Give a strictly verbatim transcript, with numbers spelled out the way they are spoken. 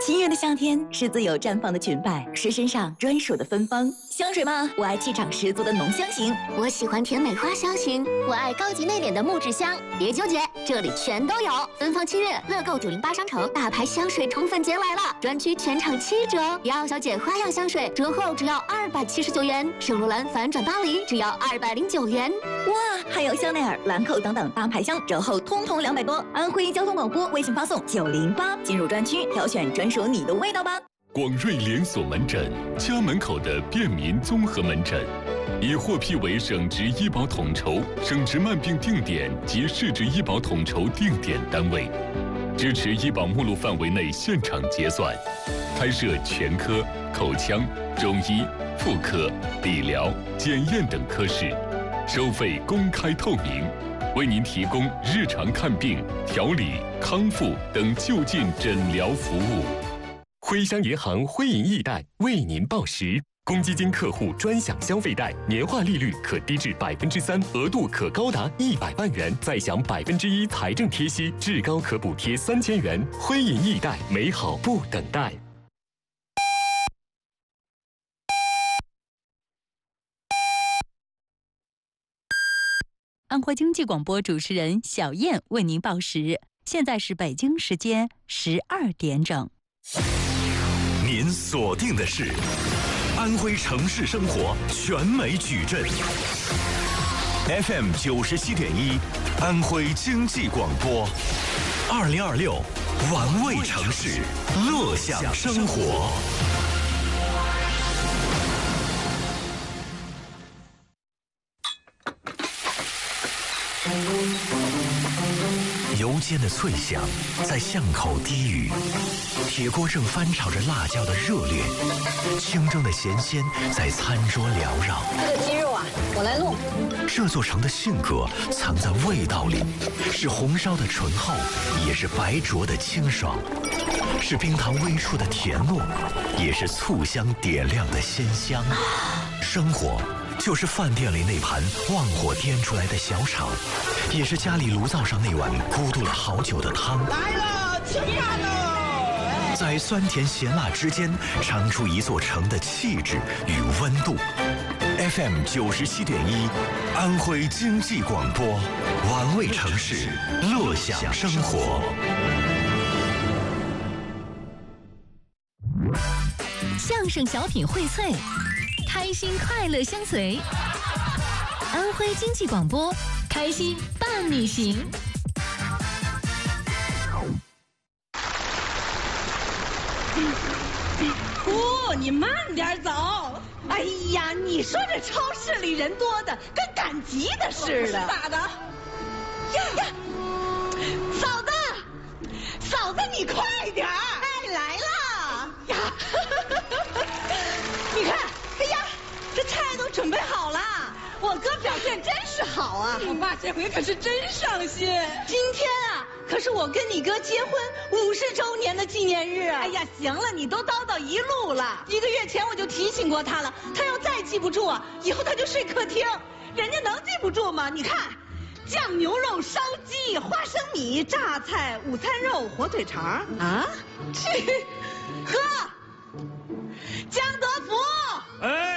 七月的夏天是自由绽放的裙摆，是身上专属的芬芳。香水吗？我爱气场十足的浓香型， 我喜欢甜美花香型，我爱高级内敛的木质香。别纠结，这里全都有。芬芳七月，乐购九零八商城大牌香水宠粉节来了，专区全场七折。迪奥小姐花样香水折后只要二百七十九元，圣罗兰反转巴黎只要二百零九元。 哇，还有香奈儿、兰蔻等等大牌香折后通通两百多。安徽交通广播微信发送九零八，进入专区挑选专属你的味道吧。 广瑞连锁门诊，家门口的便民综合门诊，已获批为省直医保统筹、省直慢病定点及市直医保统筹定点单位，支持医保目录范围内现场结算，开设全科、口腔、中医、妇科、理疗、检验等科室，收费公开透明，为您提供日常看病、调理、康复等就近诊疗服务。 徽商银行徽银易贷为您报时，公积金客户专享消费贷，年化利率可低至百分之三，额度可高达一百万元，再享百分之一财政贴息，至高可补贴三千元。徽银易贷，美好不等待。 安徽经济广播主持人小燕为您报时，现在是北京时间十二点整。 您锁定的是安徽城市生活全美矩阵 F M 九十七点一，安徽经济广播，二零二六玩味城市，乐享生活。油煎的脆响在巷口低语，铁锅正翻炒着辣椒的热烈，清蒸的咸鲜在餐桌缭绕。 这个鸡肉啊，我来弄。 这座城的性格藏在味道里，是红烧的醇厚，也是白灼的清爽，是冰糖微触的甜糯，也是醋香点亮的鲜香。生活就是饭店里那盘旺火颠出来的小炒，也是家里炉灶上那碗咕嘟了好久的汤。 来了，吃饭喽！ 在酸甜咸辣之间，尝出一座城的气质与温度。F M 九十七点一，安徽经济广播，玩味城市，乐享生活。 相声小品荟萃，开心快乐相随。安徽经济广播，开心伴你行。 哦，你慢点走。哎呀，你说这超市里人多的跟赶集的似的。咋的？呀呀，嫂子，嫂子你快点儿！哎，来了呀！你看，哎呀，这菜都准备好了。我哥表现真是好啊！我爸这回可是真上心。今天啊，可是我跟你哥结婚五十周年的纪念日啊！哎呀，行了，你都叨叨一路了。一个月前我就提醒过他了，他要再记不住啊，以后他就睡客厅。人家能记不住吗？你看，酱牛肉、烧鸡、花生米、榨菜、午餐肉、火腿肠啊！去，哥，江德福。哎。